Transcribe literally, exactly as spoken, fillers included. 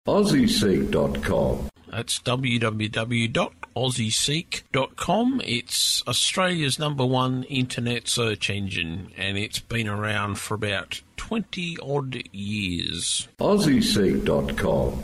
Aussie Seek dot com. That's w w w dot aussie seek dot com. It's Australia's number one internet search engine, and it's been around for about twenty odd years. Aussie Seek dot com.